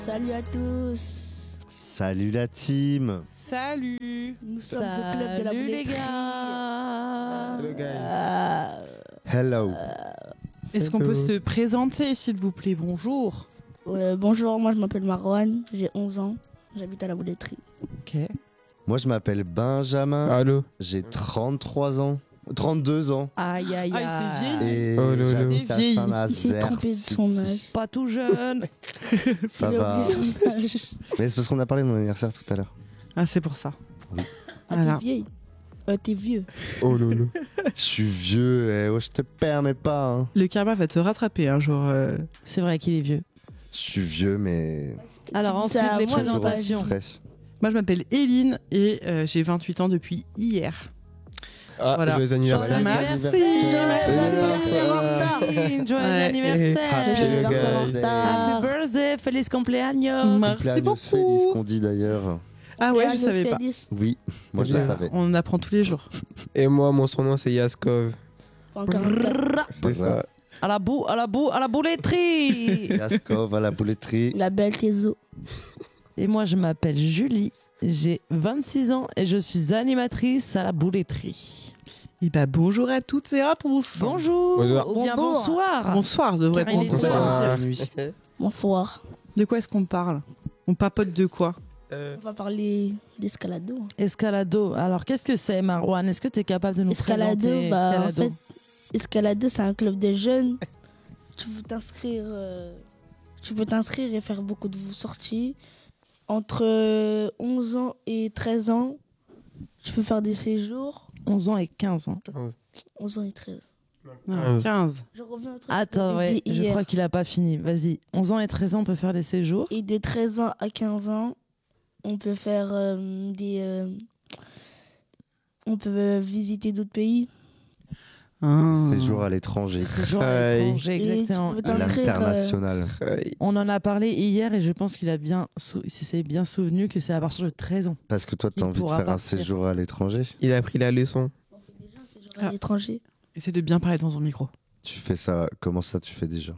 Salut à tous. Salut la team. Salut. Nous sommes au club de la Salut les bouletterie. gars. Hello guys. Hello. Est-ce qu'on peut se présenter, s'il vous plaît? Bonjour. Bonjour, moi je m'appelle Marwan, j'ai 11 ans, j'habite à la bouletterie. Ok. Moi je m'appelle Benjamin. Allô. J'ai 33 ans. 32 ans. Aïe aïe aïe. Ah, il s'est vieilli. Et Oh, lolo. j'habite à Vieilli. Il s'est Saint-Nazaire trompé de son âge. Pas tout jeune. Ça Il a va. oublié son âge. Mais c'est parce qu'on a parlé de mon anniversaire tout à l'heure. Ah, c'est pour ça. Ah, Voilà. t'es vieille. T'es vieux. Oh lolo. Je suis vieux, oh, je te permets pas. Hein. Le karma va te rattraper un jour. C'est vrai qu'il est vieux. Je suis vieux, mais Alors Tu dis ensuite ça à les moi, non, présentations. prêt. Moi, je m'appelle Eline et j'ai 28 ans depuis hier. Ah, Voilà. joyeux anniversaire. Joyeux Ouais. anniversaire. Happy anniversaire en birthday. retard. Happy birthday, feliz cumpleaños. Merci Cumpleaños beaucoup. feliz qu'on dit d'ailleurs. Ah ouais, je savais pas. Oui, moi je le savais. On apprend tous les jours. Et moi, mon surnom c'est Yaskov. Encore C'est ça. À la bouletterie. Yaskov à la bouletterie. la belle Tezo. Et moi je m'appelle Julie. J'ai 26 ans et je suis animatrice à la bouletterie. Et bah, bonjour à toutes et à tous. Bonjour. Bonjour. Ou bien Bonjour. bonsoir. Bonsoir, devrait Car il être est bonsoir. tard. Bonsoir. De quoi est-ce qu'on parle? On papote de quoi? On va parler d'escalado. Escalado. Alors qu'est-ce que c'est, Marwan? Est-ce que tu es capable de nous Escalado, présenter bah en Escalado fait, Escalado c'est un club de jeunes. Tu peux t'inscrire et faire beaucoup de sorties. Entre 11 ans et 13 ans, tu peux faire des séjours. 11 ans et 15 ans. 11 ans et 13. Ah, 15. Je reviens au truc Attends, que ouais, j'ai dit je hier. crois qu'il a pas fini. Vas-y. 11 ans et 13 ans, on peut faire des séjours. Et de 13 ans à 15 ans, on peut faire on peut visiter d'autres pays. Séjour à l'étranger. Séjours à Aïe. l'étranger, Et exactement. tu peux À t'inscrire, l'international. On en a parlé hier et je pense qu'il a il s'est bien souvenu que c'est à partir de 13 ans. Parce que toi, Il t'as envie de pourra faire un partir. séjour à l'étranger. Il a pris la leçon. On fait déjà un séjour Ah. à l'étranger. Essaie de bien parler dans ton micro. Tu fais ça, comment ça tu fais déjà?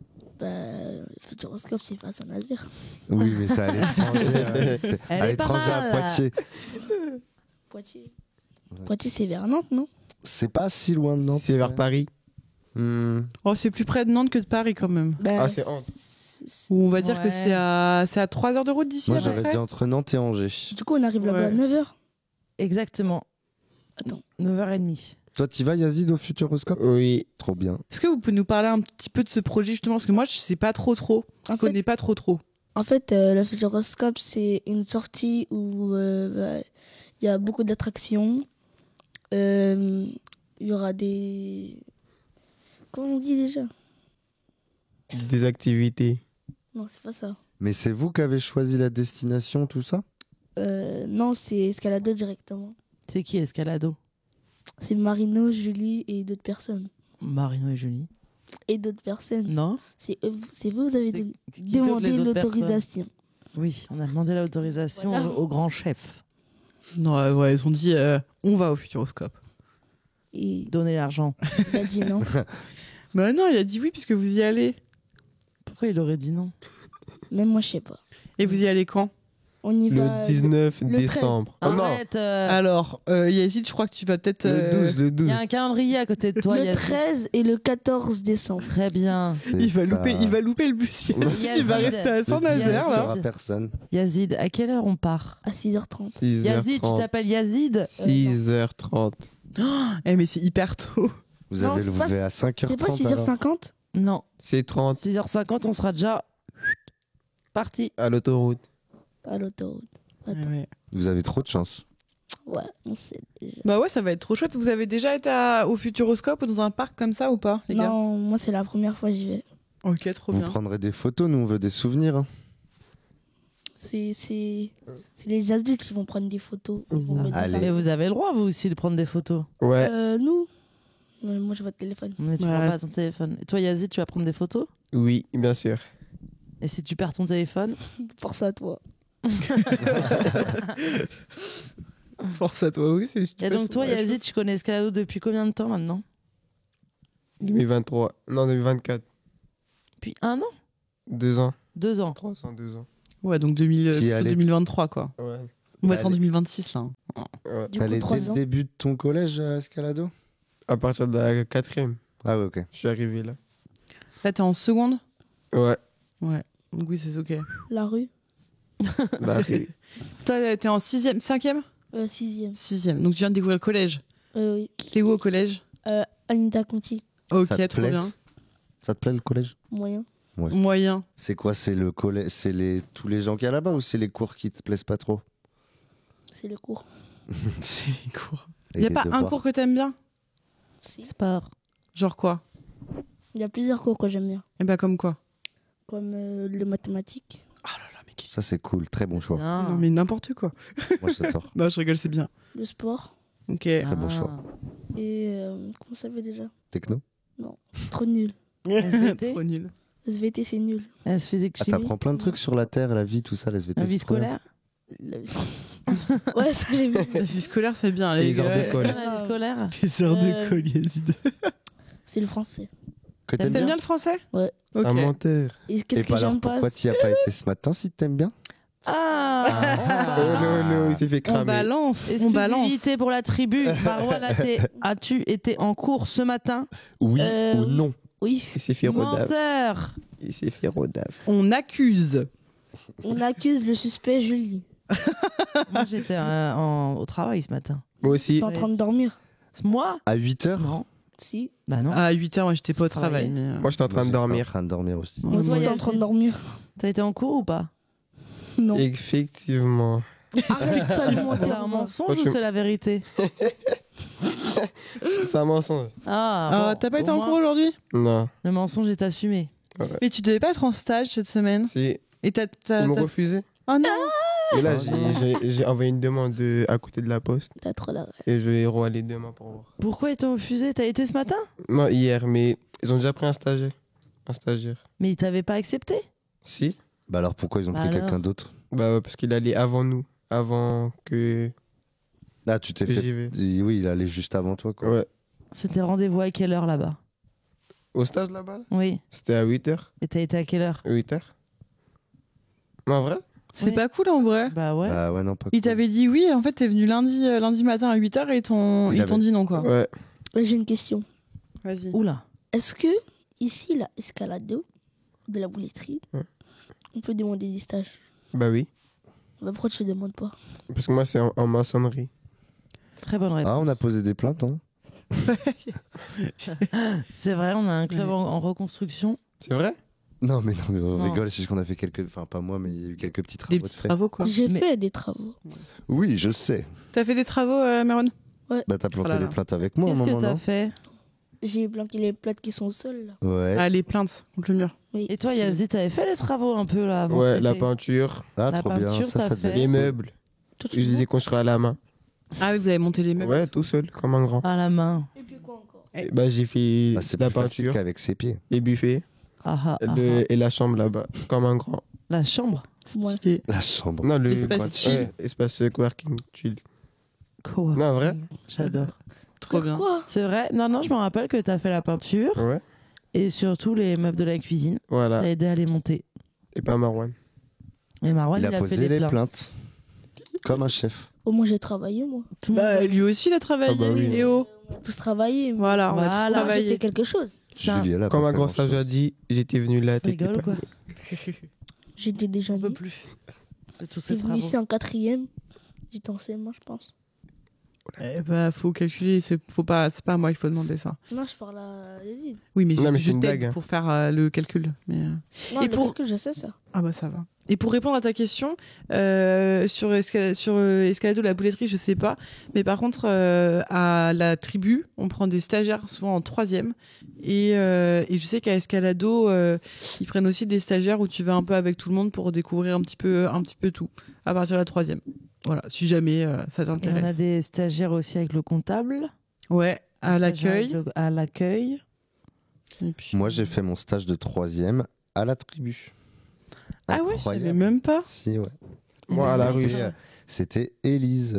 Le Futuroscope, c'est pas Saint-Nazaire. Oui, mais c'est à l'étranger. Ouais, c'est Elle à est pas l'étranger à mal. Poitiers. Poitiers. Ouais. Poitiers, c'est vers Nantes, non? C'est pas si loin de Nantes. C'est vers Paris. Oh, c'est plus près de Nantes que de Paris quand même. Bah, Ah, c'est Nantes. Ou on va dire que Ouais. c'est à 3 heures de route d'ici Moi à peu j'aurais près. dit entre Nantes et Angers. Du coup, on arrive là-bas à Ouais. 9h. Exactement. Attends. 9h30. Toi, t'y vas, Yazid, au Futuroscope? Oui. Trop bien. Est-ce que vous pouvez nous parler un petit peu de ce projet justement? Parce que moi, je sais pas trop. Je En fait, connais pas trop. le Futuroscope, c'est une sortie où il y a beaucoup d'attractions. Il y aura des... Comment on dit déjà? Des activités. Non, c'est pas ça. Mais c'est vous qui avez choisi la destination, tout ça? Non, c'est Escalado directement. C'est qui Escalado? C'est Marino, Julie et d'autres personnes. Marino et Julie. Et d'autres personnes. Non? C'est vous avez Qui d'autre, les demandé autres l'autorisation. Oui, on a demandé l'autorisation Voilà. au grand chef. Non, ouais, ils ont dit on va au Futuroscope. Et Donnez l'argent. il a dit non. Bah non, il a dit oui puisque vous y allez. Pourquoi il aurait dit non? Même moi, je sais pas. Et vous y allez quand? On y va. Le 19 le 13. décembre. Oh non. Arrête. Alors, Yazid, je crois que tu vas peut-être. Le 12. Il y a un calendrier à côté de toi. Le Yazid. 13 et le 14 décembre. Très bien. Il va louper le bus. Il va rester à Saint-Nazaire Il n'y là. aura personne. Yazid, à quelle heure on part? À 6h30. 6h30. Yazid, tu t'appelles Yazid? 6h30. Eh mais c'est hyper tôt. Vous Non, avez c'est pas- levé à 5h30. C'est pas alors. 6h50? Non. C'est 30 6h50, on sera déjà parti. à l'autoroute. À l'autoroute. Attends. Ouais. Vous avez trop de chance. Ouais, on sait déjà. Bah ouais, ça va être trop chouette. Vous avez déjà été au Futuroscope ou dans un parc comme ça ou pas, les gars? Non, moi, c'est la première fois que j'y vais. Ok, trop Vous bien. prendrez des photos, nous on veut des souvenirs. Hein. C'est les adultes qui vont prendre des photos. Ils vont mettre des Allez. Mais vous avez le droit, vous aussi, de prendre des photos. Ouais. Nous moi, j'ai votre téléphone. Mais tu Ouais. prends pas ton téléphone. Et toi, Yazid, tu vas prendre des photos? Oui, bien sûr. Et si tu perds ton téléphone? Force à toi. Force à toi, oui. Et donc toi, Yazid, tu connais Escalado depuis combien de temps maintenant? 2023. Non, 2024. Depuis 1 an? 2 ans. 2 ans. 302 ans. Ouais, donc T'y allais. 2023, quoi. Ouais. On va être en Allez. 2026, là. Ouais. Du T'allais coup, 3 dès le ans. début de ton collège à Escalado? À partir de la 4e, Ah ouais, ok. je suis arrivé là. Là, t'es en seconde? Ouais. Ouais. Donc oui, c'est ok. La rue, Bah, Toi, t'es en 6e, 5e? 6e. 6e. Donc tu viens de découvrir le collège. Oui. T'es où au collège? Anita Conti, Ok, Ça te trop plaît bien. Ça te plaît le collège? moyen. Moyen. C'est quoi? C'est le collège? C'est tous les gens qu'il y a là-bas ou c'est les cours qui te plaisent pas trop? C'est le cours. C'est les cours. Et Y a les pas un devoirs? cours que t'aimes bien? Si. Sport. Genre quoi? Il y a plusieurs cours que j'aime bien. Eh ben comme quoi? Comme le mathématique. Ah là là, mais quel... Ça, c'est cool. Très bon choix. Non mais n'importe quoi. Moi, j'adore. Non, je rigole, c'est bien. Le sport. Ok. Très bon choix. Et comment ça s'appelle déjà? Techno? Trop nul. SVT. Trop nul. SVT, c'est nul. Elle se faisait Ah, t'apprends plein de trucs sur la Terre, la vie, tout ça, la SVT. La vie c'est trop bien. scolaire. Ouais, ça j'ai vu. La vie scolaire, c'est bien. Et les heures gars. d'école. La vie scolaire. Les heures Euh, d'école, Yazid. C'est le français. Que T'aimes t'aimes bien bien? le français? Ouais. Ok. Un menteur. Et Et qu'est-ce que alors, j'aime pas? pourquoi t'y as pas été ce matin si t'aimes bien? Ah, Oh non, non, il s'est fait On cramer. balance. On balance. Exclusivité pour la tribu. Marouane, as-tu été en cours ce matin? Oui Euh, ou non? Oui, Il s'est fait rodave. Menteur. Il s'est fait rodave. On accuse. on accuse le suspect Julie. Moi, j'étais au travail ce matin. Moi aussi. T'es en train de dormir? Moi? À 8h? Non. Si. Bah non. À 8h, moi j'étais pas au travail. Travailler. Mais... Moi, j'étais en train de En dormir. train de dormir aussi. Moi, Moi aussi, toi, t'es en train de dormir. T'as été en cours ou pas? Non. Effectivement. Arrête ça de C'est mentir. un mensonge Toi, tu- ou c'est la vérité? C'est un mensonge. Ah, bon, t'as pas été au en moins, cours aujourd'hui? Non. Le mensonge est assumé. Mais tu devais pas être en stage cette semaine. Si. Et t'as. Ils m'ont refusé. Oh non! Et là, j'ai envoyé une demande à côté de la poste. T'as trop la rêve. Et je vais aller demain pour voir. Pourquoi ils t'ont refusé? T'as été ce matin? Non, hier, mais ils ont déjà pris un stagiaire. Un stagiaire. Mais ils t'avaient pas accepté? Si. Bah alors pourquoi ils ont Bah pris alors quelqu'un d'autre? Bah, ouais, parce qu'il allait avant nous. Avant que Ah, tu t'es fait. j'y vais. Oui, il allait juste avant toi, quoi. Ouais. C'était rendez-vous à quelle heure là-bas? Au stage là-bas, là, Oui. c'était à 8h. Et t'as été à quelle heure? 8h. En vrai? C'est Oui. pas cool en vrai. Bah ouais. Ah ouais, non, pas Ils cool. t'avaient dit oui, en fait t'es venu lundi matin à 8h et ils t'ont Il avait- dit non quoi. Ouais. J'ai une question. Vas-y. Oula. Est-ce que ici, la Escalado de la bouletterie, Ouais. on peut demander des stages? Bah oui. Bah, pourquoi tu ne demandes pas? Parce que moi, c'est en maçonnerie. Très bonne réponse. Ah, on a posé des plaintes, hein. C'est vrai, on a un club Ouais. en reconstruction. C'est vrai? Non, mais on Non. rigole, c'est juste qu'on a fait quelques. Enfin, pas moi, mais il y a eu quelques petits travaux Des de petits fait. travaux quoi. J'ai Mais- fait des travaux. Oui, je sais. T'as fait des travaux, Meron? Bah, t'as planté Oh là là. les plaintes avec moi à un Qu'est-ce moment, que t'as non? fait? J'ai planté les plates qui sont seules là. Ouais. Ah, les plaintes contre le mur. Oui. Et toi, Yazid, t'avais fait les travaux un peu là avant Ouais, cet la été peinture, Ah, la trop bien. peinture, Ça t'as devait fait. être les cool. meubles. Toi, Je les ai construits à la main. Ah oui, vous avez monté les meubles. Ouais, tout seul, comme un grand. À la main. Et puis quoi encore? Et bah, j'ai fait Bah, c'est la plus facile peinture, qu'avec ses pieds. les buffets et la chambre là-bas, comme un grand. La chambre. Ouais. Stylé. La chambre. Non, le Espace chill. ouais, espace coworking chill. Quoi? Non, vrai? J'adore. Trop bien. Quoi? C'est vrai? Non, non, je me rappelle que t'as fait la peinture Ouais, et surtout les meubles de la cuisine. voilà. T'as aidé à les monter. Et pas Marwan. Et Marouane, Il a fait posé les les plaintes. plaintes. Comme un chef. Au moins, j'ai travaillé moi. Tout le monde- Bah, lui aussi il a travaillé, Ah bah oui. Léo. On a tous travaillé. mais- Voilà, on a Voilà. tous Moi, j'ai travaillé. fait quelque chose. Ça, Julie, elle a Comme pas un fait grand grand-chose. sage a dit, j'étais venu là, t'étais rigole ou pas quoi? venu. J'étais déjà On peut née. plus de tous Je ces suis venue travaux. ici en 4e. J'étais en CM1, je pense. Eh bah, faut calculer, c'est pas à moi qu'il faut demander ça. Non, je parle à Yazid. Oui, mais Non, mais je c'est une t'aide blague, hein. pour faire le calcul. Mais... Non, Et le pour- calcul, je sais ça. Ah bah ça va. Et pour répondre à ta question, sur Escalado, la bouletterie, je sais pas. Mais par contre, à la tribu, on prend des stagiaires souvent en 3e. Et je sais qu'à Escalado, ils prennent aussi des stagiaires où tu vas un peu avec tout le monde pour découvrir un petit peu tout, à partir de la 3e. Voilà, si jamais ça Et on a t'intéresse. des stagiaires aussi avec le comptable. Ouais, à l'accueil. À l'accueil. Et puis- Moi, j'ai fait mon stage de 3e à la tribu. Ah ouais, je savais Incroyable. même pas. Si, ouais. Moi, à la rue. C'était Élise,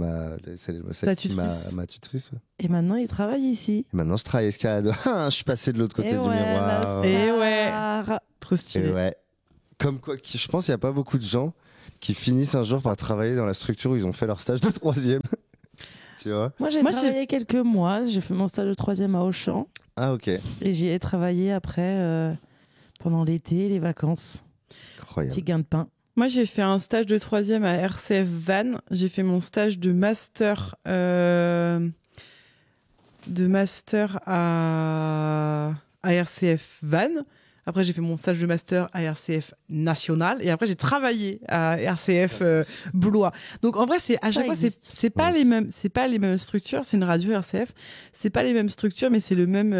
Ta tutrice. ma tutrice. Ouais. Et maintenant, il travaille ici. Et maintenant, je travaille à Escalado. Je suis passé de l'autre côté Et du ouais, miroir. la Et ouais. star. Trop Et stylé. ouais. Comme quoi, je pense qu'il n'y a pas beaucoup de gens qui finissent un jour par travailler dans la structure où ils ont fait leur stage de troisième. Tu vois? Moi, j'ai travaillé quelques mois. J'ai fait mon stage de troisième à Auchan. Ah, ok. Et j'y ai travaillé après, pendant l'été, les vacances. Incroyable. Petit gain de pain. Moi, j'ai fait un stage de troisième à RCF Vannes. J'ai fait mon stage de master à RCF Vannes. Après, j'ai fait mon stage de master à RCF National. Et après, j'ai travaillé à RCF Blois. Donc, en vrai, à chaque fois, c'est pas les mêmes structures. C'est une radio RCF. C'est pas les mêmes structures, mais c'est le même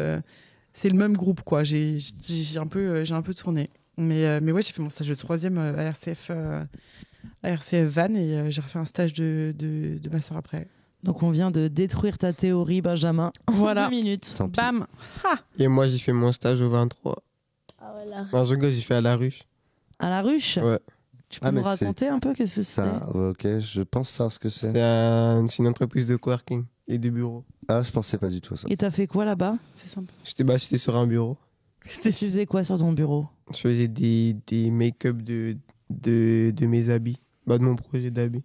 groupe, quoi. J'ai un peu tourné. Mais ouais, j'ai fait mon stage de troisième à RCF Vannes et j'ai refait un stage de master après. Donc on vient de détruire ta théorie, Benjamin. Voilà. 2 minutes. Bam. Ha. Et moi, j'ai fait mon stage au 23. Ah ouais, là. Non, je rigole, j'ai fait à la ruche. À la ruche. Ouais. Tu peux nous raconter un peu qu'est-ce que c'est? Ça, ok, je pense savoir ce que c'est. C'est une entreprise de coworking et de bureaux. Ah, je pensais pas du tout à ça. Et t'as fait quoi là-bas? C'est sympa. J'étais sur un bureau. Tu faisais quoi sur ton bureau? Je faisais des make-up de mes habits. Bah, de mon projet d'habits.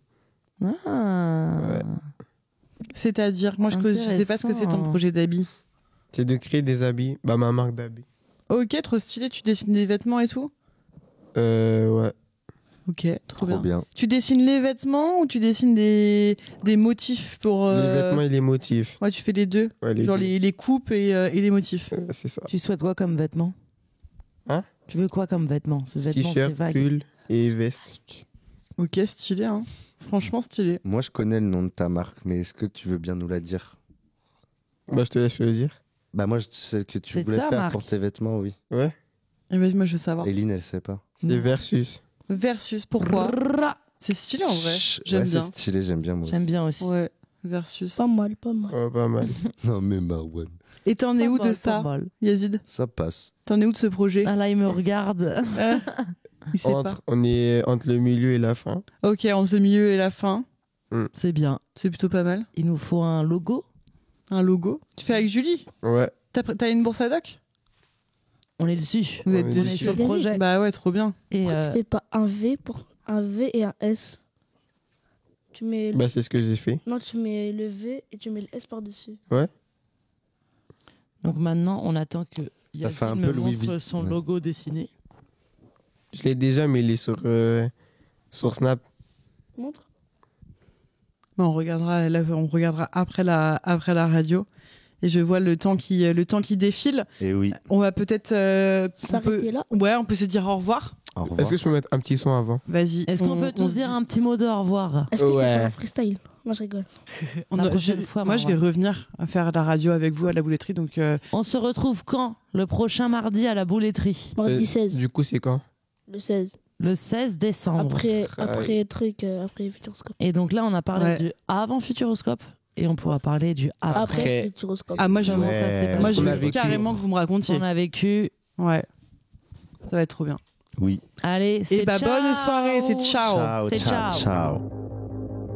Ah. Ouais. C'est-à-dire, moi, je sais pas ce que c'est ton projet d'habit. C'est de créer des habits. Bah, ma marque d'habits. Ok, trop stylé. Tu dessines des vêtements et tout? Ouais. Ok, trop Trop bien. Tu dessines les vêtements ou tu dessines des motifs pour... Les vêtements et les motifs. Ouais, tu fais les deux. Ouais, Genre les coupes et les motifs. C'est ça. Tu souhaites quoi comme vêtements? Hein? Tu veux quoi comme vêtements? Ce vêtement, c'est T-shirt, vague. pull et veste. Ok, stylé, hein. Franchement stylé. Moi, je connais le nom de ta marque, mais est-ce que tu veux bien nous la dire? Bah, je te laisse le dire. Bah, moi, celle que tu C'est voulais ta faire marque. pour tes vêtements, oui. Ouais. Et vas-y, moi, je veux savoir. Eline, elle sait pas. C'est Non. Versus. Versus, pourquoi? C'est stylé en vrai. J'aime Ouais, bien. c'est stylé, j'aime bien moi. J'aime bien aussi. Ouais, versus. Pas mal, pas mal. Ouais, pas mal. Non, mais Marwan, Et t'en es Pas où mal, de pas ça, mal. Yazid? ça passe. T'en es où de ce projet? Ah là, il me regarde. Il sait pas. On est entre le milieu et la fin. Ok, entre le milieu et la fin. C'est bien. C'est plutôt pas mal. Il nous faut un logo. Un logo. Tu fais avec Julie? Ouais. T'as une bourse ad hoc? On est dessus. Vous êtes On est On est dessus. sur le projet. Bah ouais, trop bien. Et Pourquoi tu fais pas un V et un S? Tu mets Bah, c'est ce que j'ai fait. Non, tu mets le V et tu mets le S par-dessus. donc maintenant, on attend que Ça fait Yacine un me peu Louis montre Vuitton, son ouais. logo dessiné. Je l'ai déjà, mais il est sur Snap. Montre. Bon, on regardera après la radio. Et je vois le temps qui défile. Et oui, On va peut-être. S'arrêter là. Ouais, on peut se dire au revoir. au revoir. Est-ce que je peux mettre un petit son avant? Vas-y. Est-ce qu'on peut tous dire un petit mot de au revoir? Est-ce qu'il faut Ouais. faire un freestyle? Moi, je rigole. La prochaine fois, Moi, je vais Marwan. revenir à faire la radio avec vous à la bouletterie. Donc, On se retrouve quand? Le prochain mardi à la bouletterie. Mardi 16. Du coup, c'est quand? Le 16. Le 16 décembre. Après Futuroscope. Et donc là, on a parlé Ouais. du avant Futuroscope et on pourra parler du après. Après Futuroscope. ah, moi, Comment ça s'est passé? moi, je On a veux vécu. carrément que vous me racontiez. On a vécu. Ouais. Ça va être trop bien. Oui. Allez, c'est Et bah, ciao. bonne soirée, c'est ciao. Ciao, C'est ciao, ciao. ciao.